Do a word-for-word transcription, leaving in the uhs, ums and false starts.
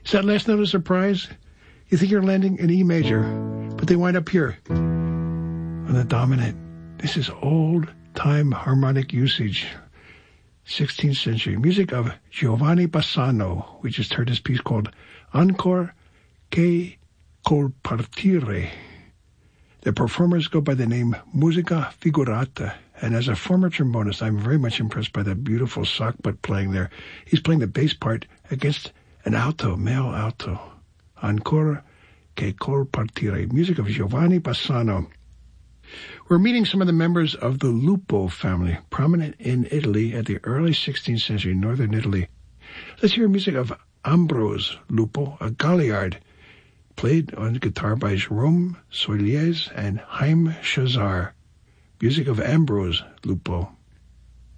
Is that last note a surprise? You think you're landing in E major, but they wind up here on the dominant. This is old-time harmonic usage, sixteenth century. Music of Giovanni Bassano. We just heard this piece called Ancor che col partire. The performers go by the name Musica Figurata, and as a former trombonist, I'm very much impressed by the beautiful sock butt playing there. He's playing the bass part against an alto, male alto. Ancora che col partire. Music of Giovanni Bassano. We're meeting some of the members of the Lupo family, prominent in Italy at the early sixteenth century, northern Italy. Let's hear music of Ambrose Lupo, a Galliard, played on guitar by Jérôme Soilies and Haim Chazar. Music of Ambrose Lupo.